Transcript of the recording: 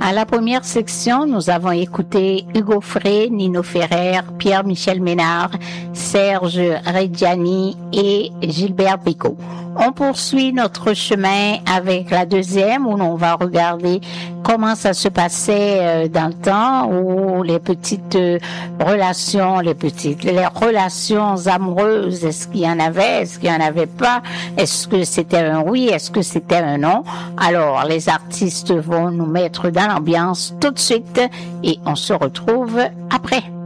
À la première section, nous avons écouté Hugo Frey, Nino Ferrer, Pierre-Michel Ménard, Serge Reggiani et Gilbert Bécaud. On poursuit notre chemin avec la deuxième où on va regarder comment ça se passait dans le temps, où les petites relations, les relations amoureuses, est-ce qu'il y en avait, est-ce qu'il y en avait pas, est-ce que c'était un oui, est-ce que c'était un non. Alors, les artistes vont nous mettre dans l'ambiance tout de suite et on se retrouve après.